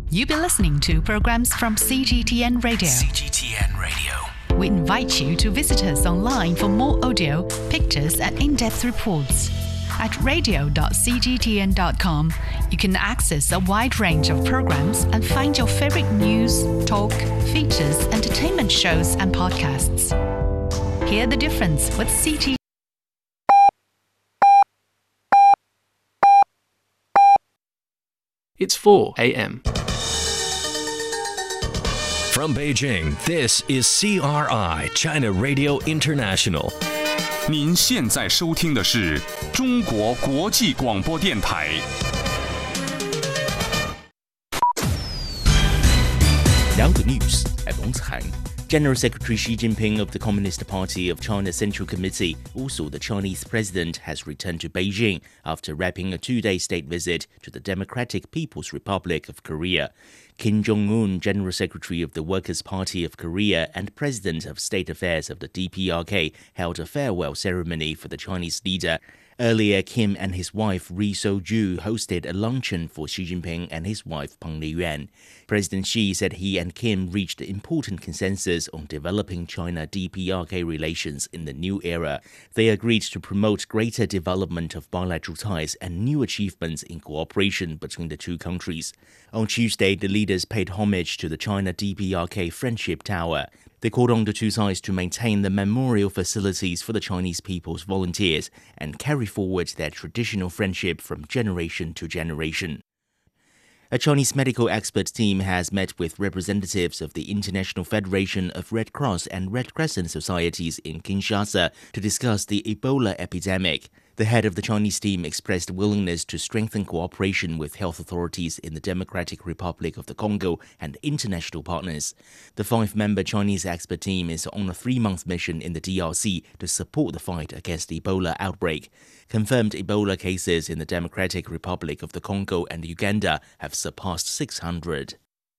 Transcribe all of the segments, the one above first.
You've been listening to programs from CGTN Radio. CGTN Radio. We invite you to visit us online for more audio, pictures, and in-depth reports. At radio.cgtn.com, you can access a wide range of programs and find your favorite news, talk, features, entertainment shows, and podcasts. Hear the difference with CGTN. It's 4 a.m. From Beijing, this is CRI, China Radio International. 您现在收听的是中国国际广播电台。 Now the news at Long. General Secretary Xi Jinping of the Communist Party of China Central Committee, also the Chinese president, has returned to Beijing after wrapping a two-day state visit to the Democratic People's Republic of Korea. Kim Jong-un, General Secretary of the Workers' Party of Korea and President of State Affairs of the DPRK, held a farewell ceremony for the Chinese leader. Earlier, Kim and his wife Ri So-ju hosted a luncheon for Xi Jinping and his wife Peng Liyuan. President Xi said he and Kim reached important consensus on developing China-DPRK relations in the new era. They agreed to promote greater development of bilateral ties and new achievements in cooperation between the two countries. On Tuesday, the leaders paid homage to the China-DPRK Friendship Tower. They called on the two sides to maintain the memorial facilities for the Chinese people's volunteers and carry forward their traditional friendship from generation to generation. A Chinese medical expert team has met with representatives of the International Federation of Red Cross and Red Crescent Societies in Kinshasa to discuss the Ebola epidemic. The head of the Chinese team expressed willingness to strengthen cooperation with health authorities in the Democratic Republic of the Congo and international partners. The five-member Chinese expert team is on a 3-month mission in the DRC to support the fight against the Ebola outbreak. Confirmed Ebola cases in the Democratic Republic of the Congo and Uganda have surpassed 600.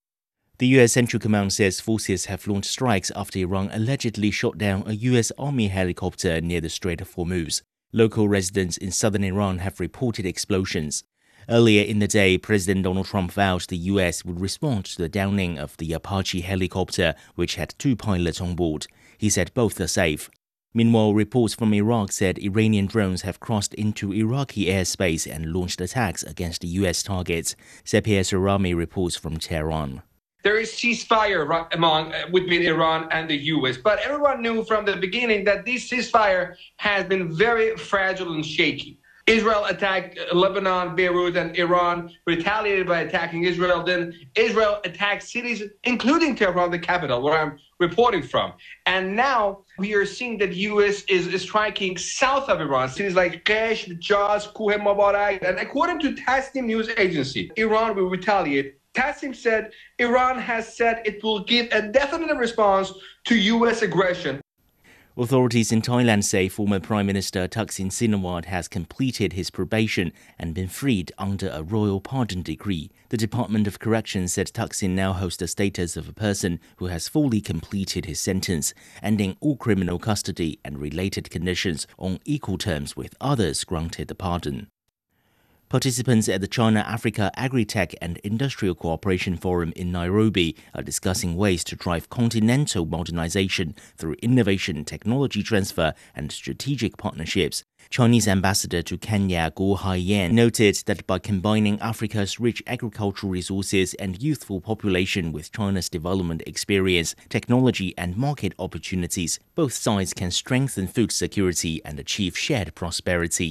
The U.S. Central Command says forces have launched strikes after Iran allegedly shot down a U.S. Army helicopter near the Strait of Hormuz. Local residents in southern Iran have reported explosions. Earlier in the day, President Donald Trump vowed the U.S. would respond to the downing of the Apache helicopter, which had 2 pilots on board. He said both are safe. Meanwhile, reports from Iraq said Iranian drones have crossed into Iraqi airspace and launched attacks against U.S. targets. Sepir Sarami reports from Tehran. There is ceasefire between Iran and the U.S., but everyone knew from the beginning that this ceasefire has been very fragile and shaky. Israel attacked Lebanon, Beirut, and Iran retaliated by attacking Israel. Then Israel attacked cities, including Tehran, the capital, where I'm reporting from. And now we are seeing that the U.S. is striking south of Iran, cities like Qesh, Jaz, Kuhe Mubarak. And according to Tasnim news agency, Iran will retaliate. Tasnim said Iran has said it will give a definite response to U.S. aggression. Authorities in Thailand say former Prime Minister Thaksin Shinawatra has completed his probation and been freed under a royal pardon decree. The Department of Corrections said Thaksin now holds the status of a person who has fully completed his sentence, ending all criminal custody and related conditions on equal terms with others granted the pardon. Participants at the China-Africa Agri-Tech and Industrial Cooperation Forum in Nairobi are discussing ways to drive continental modernization through innovation, technology transfer, and strategic partnerships. Chinese ambassador to Kenya, Guo Haiyan, noted that by combining Africa's rich agricultural resources and youthful population with China's development experience, technology, and market opportunities, both sides can strengthen food security and achieve shared prosperity.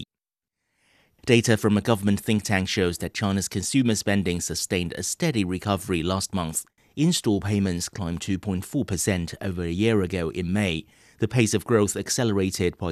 Data from a government think tank shows that China's consumer spending sustained a steady recovery last month. In-store payments climbed 2.4% over a year ago in May. The pace of growth accelerated by